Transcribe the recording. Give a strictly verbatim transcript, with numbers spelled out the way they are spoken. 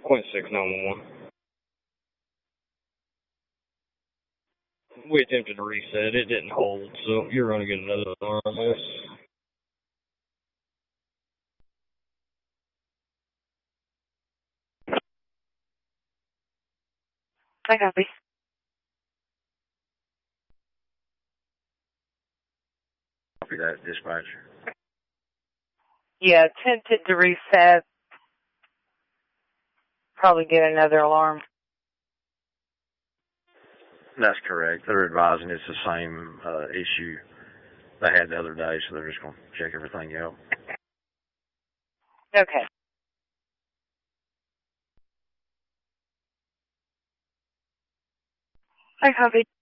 point six nine one one. We attempted to reset. It didn't hold, so you're going to get another alarm on this. I copy. Copy that, dispatch. Yeah, attempted to reset. Probably get another alarm. That's correct. They're advising it's the same uh, issue they had the other day, so they're just going to check everything out. Okay. I copy.